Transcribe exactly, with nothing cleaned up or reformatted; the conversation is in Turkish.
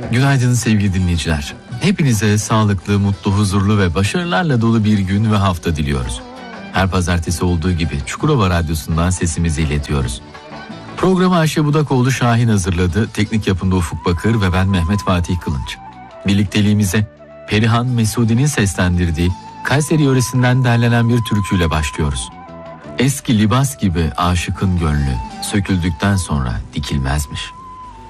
Günaydın sevgili dinleyiciler. Hepinize sağlıklı, mutlu, huzurlu ve başarılarla dolu bir gün ve hafta diliyoruz. Her pazartesi olduğu gibi Çukurova Radyosu'ndan sesimizi iletiyoruz. Programı Ayşe Budakoğlu Şahin hazırladı. Teknik yapımda Ufuk Bakır ve ben Mehmet Fatih Kılınç. Birlikteliğimize Perihan Mesudi'nin seslendirdiği Kayseri yöresinden derlenen bir türküyle başlıyoruz. Eski libas gibi aşıkın gönlü söküldükten sonra dikilmezmiş.